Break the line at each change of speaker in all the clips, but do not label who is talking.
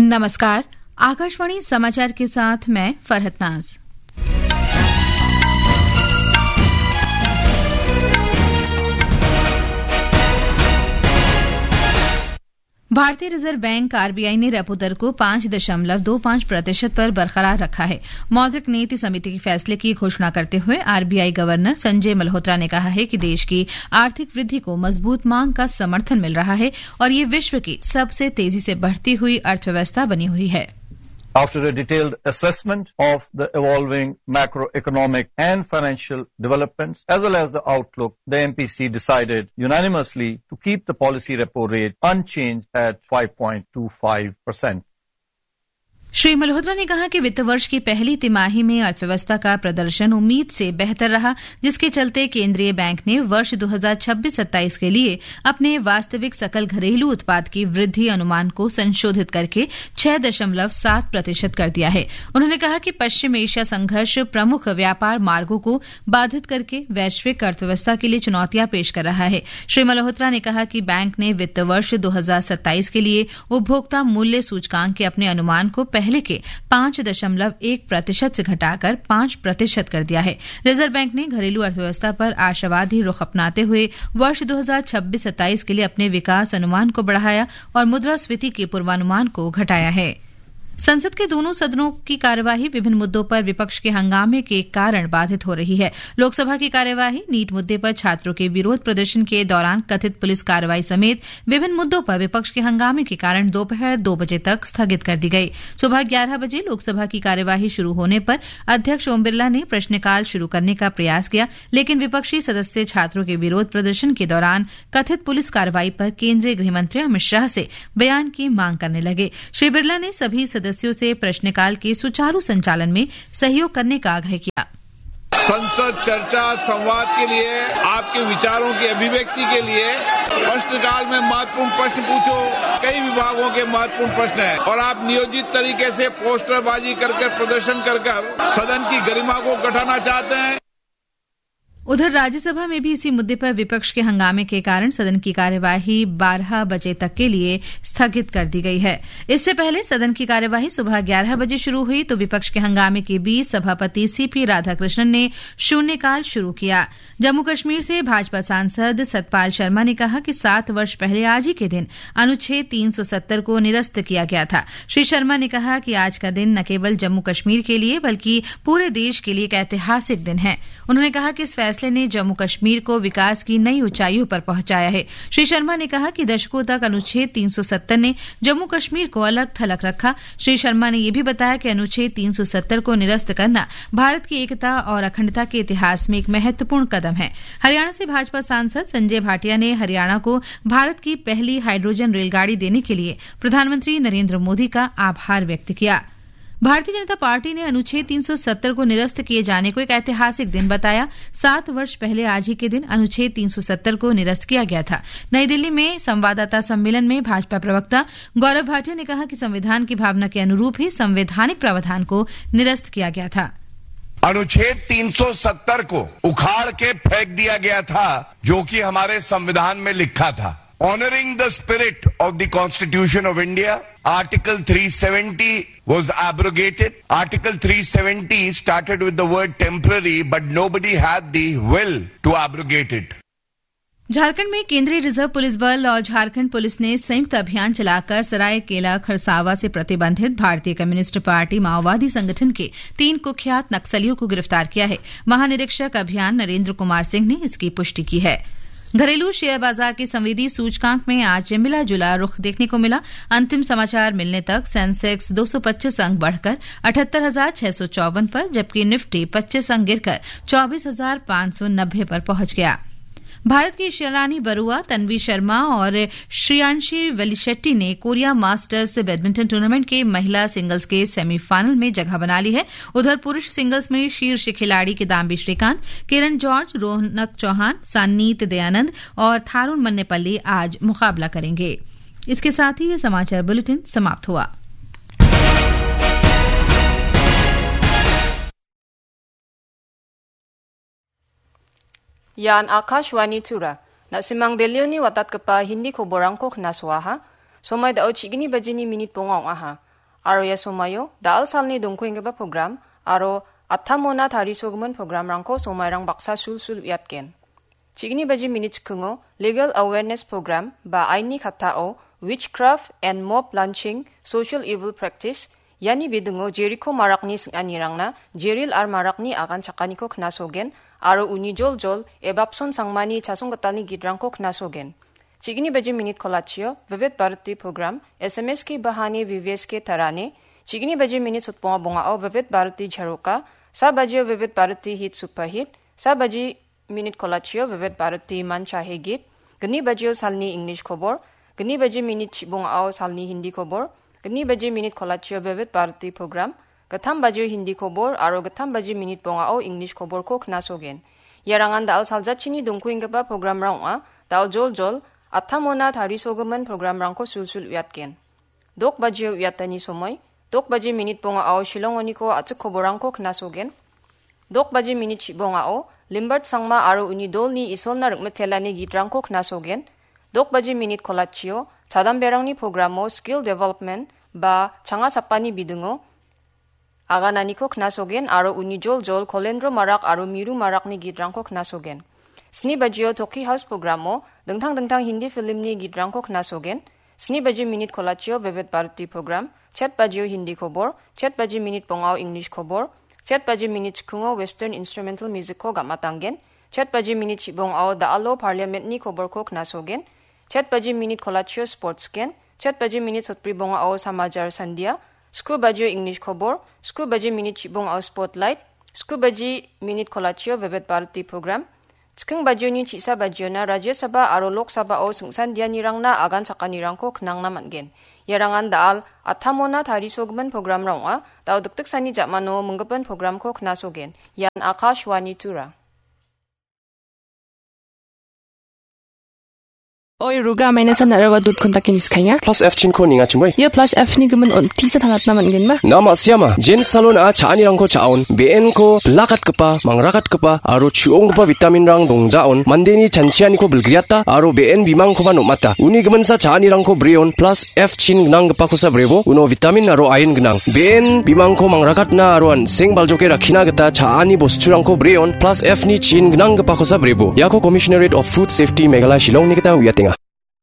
नमस्कार, आकाशवाणी समाचार के साथ मैं फरहत नाज। भारतीय रिजर्व बैंक आरबीआई ने रेपो दर को 5.25% पर बरकरार रखा है। मौद्रिक नीति समिति के फैसले की घोषणा करते हुए आरबीआई गवर्नर संजय मल्होत्रा ने कहा है कि देश की आर्थिक वृद्धि को मजबूत मांग का समर्थन मिल रहा है और ये विश्व की सबसे तेजी से बढ़ती हुई अर्थव्यवस्था बनी हुई है।
After a detailed assessment of the evolving macroeconomic and financial developments, as well as the outlook, the MPC decided unanimously to keep the policy repo rate unchanged at 5.25%.
Shri Malhotra ने कहा कि वित्त वर्ष की पहली तिमाही में अर्थव्यवस्था का प्रदर्शन उम्मीद से बेहतर रहा, जिसके चलते केंद्रीय बैंक ने वर्ष 2026-27 के लिए अपने वास्तविक सकल घरेलू उत्पाद की वृद्धि अनुमान को संशोधित करके 6.7% कर दिया है। उन्होंने कहा कि पश्चिम एशिया संघर्ष प्रमुख व्यापार मार्गों को बाधित करके वैश्विक अर्थव्यवस्था के लिए चुनौतियां पेश कर रहा है। श्री मल्होत्रा ने कहा कि बैंक ने वित्त वर्ष 2027 के लिए उपभोक्ता मूल्य सूचकांक के अपने अनुमान को पहले के 5.1% से घटाकर 5% कर दिया है। रिजर्व बैंक ने घरेलू अर्थव्यवस्था पर आशावादी रुख अपनाते हुए वर्ष 2026-27 के लिए अपने विकास अनुमान को बढ़ाया और मुद्रास्फीति के पूर्वानुमान को घटाया है। संसद के दोनों सदनों की कार्यवाही विभिन्न मुद्दों पर विपक्ष के हंगामे के कारण बाधित हो रही है। लोकसभा की कार्यवाही नीट मुद्दे पर छात्रों के विरोध प्रदर्शन के दौरान कथित पुलिस कार्रवाई समेत विभिन्न मुद्दों पर विपक्ष के हंगामे के कारण दोपहर 2 बजे तक स्थगित कर दी गई। सुबह 11 बजे लोकसभा की कार्यवाही शुरू होने पर अध्यक्ष ओम बिरला ने प्रश्नकाल शुरू करने का प्रयास किया, लेकिन विपक्षी सदस्य छात्रों के विरोध प्रदर्शन के दौरान कथित पुलिस कार्रवाई पर केंद्रीय गृहमंत्री अमित शाह से बयान की मांग करने लगे। श्री बिरला ने सभी सदस्यों से प्रश्नकाल के सुचारू संचालन में सहयोग करने का आग्रह किया।
संसद चर्चा संवाद के लिए, आपके विचारों की अभिव्यक्ति के लिए प्रश्नकाल में महत्वपूर्ण प्रश्न पूछो। कई विभागों के महत्वपूर्ण प्रश्न हैं और आप नियोजित तरीके से पोस्टरबाजी करके प्रदर्शन कर सदन की गरिमा को घटाना चाहते हैं।
उधर राज्यसभा में भी इसी मुद्दे पर विपक्ष के हंगामे के कारण सदन की कार्यवाही 12 बजे तक के लिए स्थगित कर दी गई है। इससे पहले सदन की कार्यवाही सुबह 11 बजे शुरू हुई तो विपक्ष के हंगामे के बीच सभापति सीपी राधाकृष्णन ने शून्यकाल शुरू किया। जम्मू कश्मीर से भाजपा सांसद सतपाल शर्मा ने कहा कि 7 वर्ष पहले आज ही के दिन अनुच्छेद 370 को निरस्त किया गया था। श्री शर्मा ने कहा कि आज का दिन न केवल जम्मू कश्मीर के लिए बल्कि पूरे देश के लिए एक ऐतिहासिक दिन है। उन्होंने कहा कि इस फैसले ने जम्मू कश्मीर को विकास की नई ऊंचाइयों पर पहुंचाया है। श्री शर्मा ने कहा कि दशकों तक अनुच्छेद 370 ने जम्मू कश्मीर को अलग थलग रखा। श्री शर्मा ने यह भी बताया कि अनुच्छेद 370 को निरस्त करना भारत की एकता और अखंडता के इतिहास में एक महत्वपूर्ण कदम है। हरियाणा से भाजपा सांसद संजय भाटिया ने हरियाणा को भारत की पहली हाइड्रोजन रेलगाड़ी देने के लिए प्रधानमंत्री नरेंद्र मोदी का आभार व्यक्त किया। भारतीय जनता पार्टी ने अनुच्छेद 370 को निरस्त किए जाने को एक ऐतिहासिक दिन बताया। 7 वर्ष पहले आज ही के दिन अनुच्छेद 370 को निरस्त किया गया था। नई दिल्ली में संवाददाता सम्मेलन में भाजपा प्रवक्ता गौरव भाटिया ने कहा कि संविधान की भावना के अनुरूप ही संवैधानिक प्रावधान को निरस्त किया गया था।
अनुच्छेद 370 को उखाड़ के फेंक दिया गया था, जो कि हमारे संविधान में लिखा था। Honoring the spirit of the Constitution of India, Article 370 was abrogated. Article 370 started with the word temporary, but nobody had the will to abrogate it.
Jharkhand में केंद्रीय रिजर्व पुलिस बल और झारखंड पुलिस ने संयुक्त अभियान चलाकर सरायकेला खरसावा से प्रतिबंधित भारतीय कम्युनिस्ट पार्टी माओवादी संगठन के 3 कुख्यात नक्सलियों को गिरफ्तार किया है। महानिरीक्षक अभियान नरेंद्र कुमार सिंह ने इसकी पुष्टि की है। घरेलू शेयर बाजार के संवेदी सूचकांक में आज मिला जुला रुख देखने को मिला। अंतिम समाचार मिलने तक सेंसेक्स 225 अंक बढ़कर 78,654 पर, जबकि निफ्टी 25 अंक गिरकर 24,590 पर पहुंच गया। भारत की शिरानी बरुआ, तन्वी शर्मा और श्रेयांशी वेलिशेट्टी ने कोरिया मास्टर्स बैडमिंटन टूर्नामेंट के महिला सिंगल्स के सेमीफाइनल में जगह बना ली है। उधर पुरुष सिंगल्स में शीर्ष खिलाड़ी किदाम्बी श्रीकांत, किरण जॉर्ज, रोहनक चौहान, सान्नीत दयानंद और थारुण मन्नेपल्ली आज मुकाबला करेंगे। इसके साथ ही ये समाचार बुलेटिन समाप्त हुआ।
Yan Akashwani Tura, Nasimang Delioni Watat Kapa Hindi Koborangko Knaswaha, Somai da Ochigini Bajini Minute Pongong Aha, aro ya somayo dal salni dongkoinggeba program aro athamona tarisogimin programrangko somairang baksa sul uyatgen. Chigni baji minute chkungo legal awareness program ba aini khatao witchcraft and mob lynching social evil practice yani bidungo Jericho marakni singanirangna Jeril ar marakni agan chakaniko knasogen aro uni jol ebapson sangmani chasonggatani gidrangko knasogen. Chigni baji minute kolachio Vivid Bharati program SMS ki bahane VVS ke tarane Chigni baji minute sutponga bongao Vivid Bharati jharoka sa bajio Vivid Bharati hit super hit sa baji minute kolachio Vivid Bharati man chahe git gni bajio salni English khobor gni baji minute bongao salni Hindi khobor gni baji minute kolachio Vivid Bharati program gatham bajio Hindi khobor aro gatham baji minute bongao English khobor ko khnasogen yarangan dal saljachini dongkuinggeba program raunga dal jol athamona tarisogimin programrangko sul uyatgen. Dok bajio uyatani somoy, dok baji minute bongao shilongoniko atsik khoborangko knasogen. Dok baji minute bongao limbert sangma aro uni dolni isolna rukmetelani gidrangko knasogen. Dok baji minute kolachio chadamberangni programo skill development ba changa sapani bidungo agananiko knasogen aro uni jol kolendro marak aro miru marakni gidrangko knasogen. Sni bajio Toki House programo dengtang Hindi film ni gidrangko knasogen. Sni baji minute kolachio Vivid Bharati program chat bajio Hindi khobor chat baji minute bongao English khobor chat baji minute chkungo Western instrumental music ko gamatangen chat baji minute bongao Daalo Parliament ni khobor ko knasogen chat baji minute kolachio sports gen chat baji minute sotpri bongao Samajar Sandia Sku bajio English khobor Sku baji minute bongao Spotlight Sku baji minute kolachio Vivid Bharati program Skeng bajoni chisa bajona Rajya Sabha aro Lok Sabha o sengsandianirangna agan sakanirangko knangna mangen. Yarangan daal athamona tarisogimin program raunga dao duktuk sani jakmano menggepen programko knasogen. Yan Akashwani Tura.
Oi ruga maina sana rawa dut kontakin iskanya.
Plus F chin ko ninga chimoy.
Ye plus F ni gemen on tisa thangat naman gen ma.
Nama siama jen salon a chani rang ko chaon BN ko lakat kepa mangrakat kepa aro chuong kepa vitamin rang dongjaon mandeni chanchiani ko belgriata aro BN bimang ko mata. Uni gemen sa chani rang ko brion plus F chin gnang kepa ko sa brebo uno vitamin aro iron gnang. BN bimang ko mangrakat na aro an seng baljoke rakhina geta chani bosturang ko brion plus F ni chin gnang kepa ko sa brebo. Yako Commissionerate of Food Safety Meghalaya Shillong ni kita uyatinga.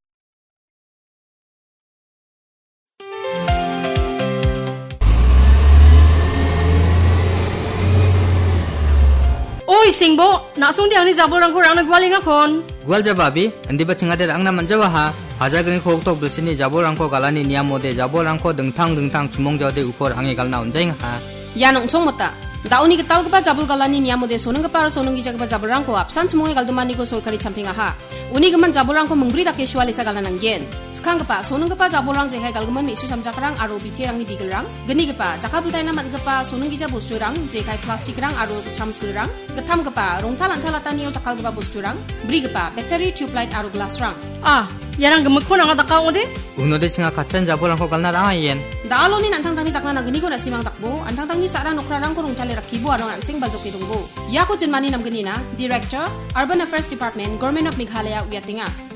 Oi singbo nasung diang ni jaborang ko rang nagwaling akon
gwal jababi andi ba chingader angna manjawa ha haja gni khok tok belsini jaborang ko galani niamode jaborang ko dengtang chumong jode upor ange galna unjaing ha
yanong chongmota dauni ketal kepa jabul galani niamode soneng kepa soneng gija kepa jaborang ko apsan chumonge galdemani ko sorkari champinga ha uni geman jaborang ko mengbri dake shualisa galanang gen skang kepa soneng kepa jaborang jehai galgeman misu samjakrang aro bitirang ni bigelrang geni kepa jakabutaina man kepa soneng gija bosturang jehai plastik rang aro chamsilrang getam kepa rongtalan talataniyo jakal kepa bosturang bri kepa battery tube light aro glass rang yarang gemekon anga takang ode
unode singa kachan jaborang ko galna rang ayen
daaloni nantang tangni takna nageni ko nasimang takbo antang tangni sarang nokrarang ko rongtale rakibo arong ansing baljoki dongbo yako jenmani namgeni na Director Urban Affairs Department Government of Meghalaya uyatinga